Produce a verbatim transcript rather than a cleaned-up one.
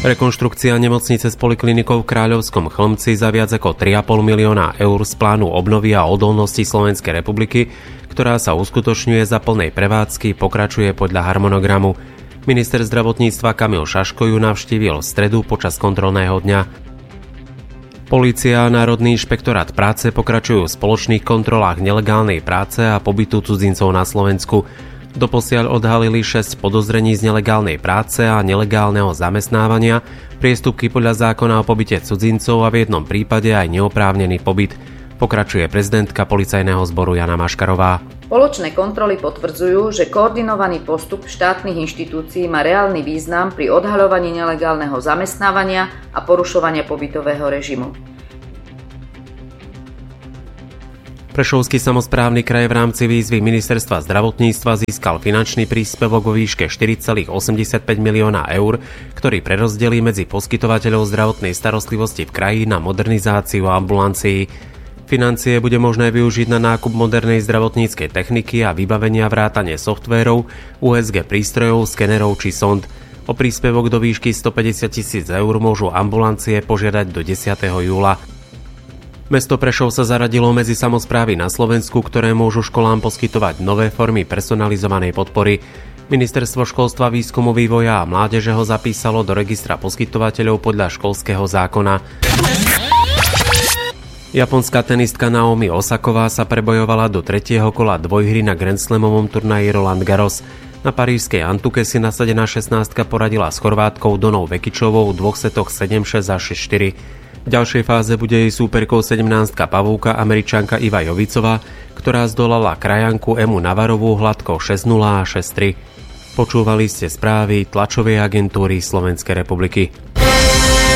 Rekonštrukcia nemocnice s poliklinikou v Kráľovskom Chlmci za viac ako tri a pol milióna eur z plánu obnovy a odolnosti Slovenskej republiky, ktorá sa uskutočňuje za plnej prevádzky, pokračuje podľa harmonogramu. Minister zdravotníctva Kamil Šaško ju navštívil v stredu počas kontrolného dňa. Polícia a Národný inšpektorát práce pokračujú v spoločných kontrolách nelegálnej práce a pobytu cudzincov na Slovensku. Doposiaľ odhalili šesť podozrení z nelegálnej práce a nelegálneho zamestnávania, priestupky podľa zákona o pobyte cudzincov a v jednom prípade aj neoprávnený pobyt. Pokračuje prezidentka policajného zboru Jana Maškarová. Spoločné kontroly potvrdzujú, že koordinovaný postup štátnych inštitúcií má reálny význam pri odhaľovaní nelegálneho zamestnávania a porušovania pobytového režimu. Prešovský samosprávny kraj v rámci výzvy Ministerstva zdravotníctva získal finančný príspevok vo výške štyri celé osemdesiatpäť milióna eur, ktorý prerozdelí medzi poskytovateľov zdravotnej starostlivosti v kraji na modernizáciu ambulancií. Financie bude možné využiť na nákup modernej zdravotníckej techniky a vybavenia vrátane softvérov, ú es gé prístrojov, skenerov či sond. O príspevok do výšky stopäťdesiat tisíc eur môžu ambulancie požiadať do desiateho júla. Mesto Prešov sa zaradilo medzi samosprávy na Slovensku, ktoré môžu školám poskytovať nové formy personalizovanej podpory. Ministerstvo školstva, výskumu, vývoja a mládeže ho zapísalo do registra poskytovateľov podľa školského zákona. Japonská tenistka Naomi Osaková sa prebojovala do tretieho kola dvojhry na Grand Slamovom turnaji Roland Garros. Na parížskej Antuke si nasadená šestnáctka poradila s Chorvátkou Donou Vekičovou v dvoch setoch sedem šesť a šesť štyri. V ďalšej fáze bude jej súperkou sedemnáctka pavúka Američanka Iva Jovicová, ktorá zdolala krajanku Emu Navarovú hladkou šesť nula a šesť tri. Počúvali ste správy tlačovej agentúry Slovenskej republiky.